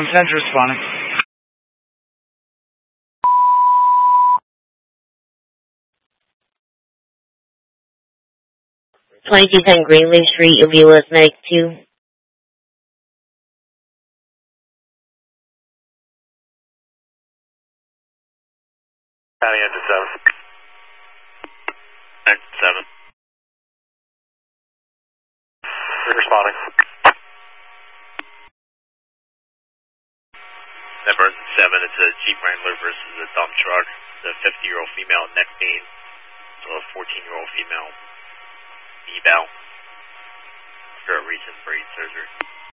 Center responding. 2210 Greenleaf Street, UVLS Medic 2. County engine 7. Engine 7. Responding. Number 7, it's a Jeep Wrangler versus a dump truck. It's a 50-year-old female neck pain, so a 14-year-old female eval after a recent brain surgery.